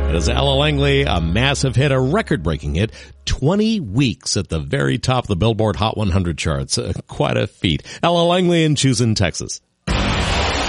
It is Ella Langley, a massive hit, a record-breaking hit, 20 weeks at the very top of the Billboard Hot 100 charts. Quite a feat. Ella Langley in Chosin, Texas.